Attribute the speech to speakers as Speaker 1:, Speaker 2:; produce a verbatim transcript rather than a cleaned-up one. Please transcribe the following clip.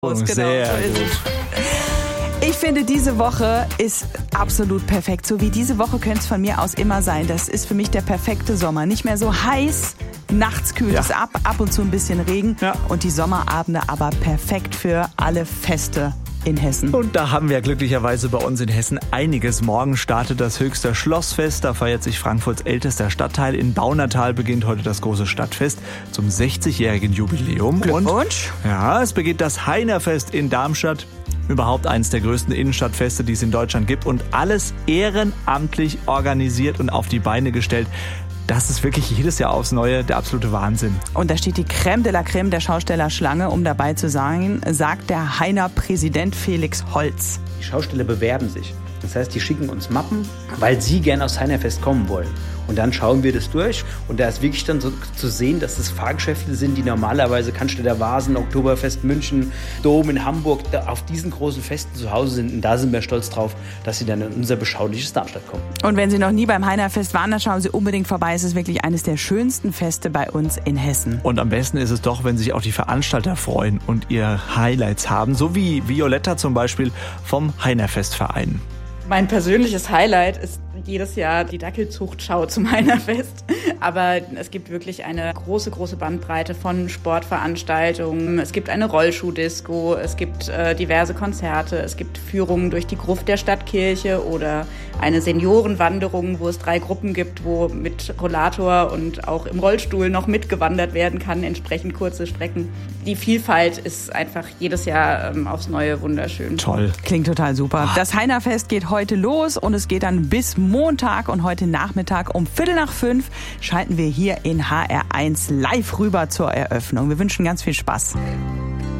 Speaker 1: Genau,
Speaker 2: Sehr
Speaker 1: so ist
Speaker 2: gut.
Speaker 1: es. Ich finde, diese Woche ist absolut perfekt. So wie diese Woche könnte es von mir aus immer sein. Das ist für mich der perfekte Sommer. Nicht mehr so heiß, nachts kühlt
Speaker 2: Ja.
Speaker 1: es ab, ab und zu ein bisschen Regen.
Speaker 2: Ja.
Speaker 1: Und die Sommerabende aber perfekt für alle Feste in Hessen.
Speaker 2: Und da haben wir glücklicherweise bei uns in Hessen einiges. Morgen startet das Höchster Schlossfest. Da feiert sich Frankfurts ältester Stadtteil. In Baunatal beginnt heute das große Stadtfest zum sechzigjährigen Jubiläum.
Speaker 1: Glückwunsch.
Speaker 2: Und ja, es beginnt das Heinerfest in Darmstadt. Überhaupt eines der größten Innenstadtfeste, die es in Deutschland gibt. Und alles ehrenamtlich organisiert und auf die Beine gestellt. Das ist wirklich jedes Jahr aufs Neue der absolute Wahnsinn.
Speaker 1: Und da steht die Crème de la Crème der Schausteller Schlange, um dabei zu sein, sagt der Heiner Präsident Felix Holz.
Speaker 3: Die Schausteller bewerben sich. Das heißt, die schicken uns Mappen, weil sie gerne aufs Heinerfest kommen wollen. Und dann schauen wir das durch. Und da ist wirklich dann so zu sehen, dass das Fahrgeschäfte sind, die normalerweise Cannstatter Vasen, Oktoberfest München, Dom in Hamburg, da auf diesen großen Festen zu Hause sind. Und da sind wir stolz drauf, dass sie dann in unser beschauliches Darmstadt kommen.
Speaker 1: Und wenn Sie noch nie beim Heinerfest waren, dann schauen Sie unbedingt vorbei. Es ist wirklich eines der schönsten Feste bei uns in Hessen.
Speaker 2: Und am besten ist es doch, wenn sich auch die Veranstalter freuen und ihre Highlights haben. So wie Violetta zum Beispiel vom Heinerfestverein.
Speaker 4: Mein persönliches Highlight ist jedes Jahr die Dackelzuchtschau zum Heinerfest. Aber es gibt wirklich eine große, große Bandbreite von Sportveranstaltungen. Es gibt eine Rollschuhdisco, es gibt äh, diverse Konzerte, es gibt Führungen durch die Gruft der Stadtkirche oder eine Seniorenwanderung, wo es drei Gruppen gibt, wo mit Rollator und auch im Rollstuhl noch mitgewandert werden kann, entsprechend kurze Strecken. Die Vielfalt ist einfach jedes Jahr ähm, aufs Neue wunderschön.
Speaker 2: Toll.
Speaker 1: Klingt total super. Das Heinerfest geht heute los und es geht dann bis Montag und heute Nachmittag um Viertel nach fünf schalten wir hier in H R eins live rüber zur Eröffnung. Wir wünschen ganz viel Spaß.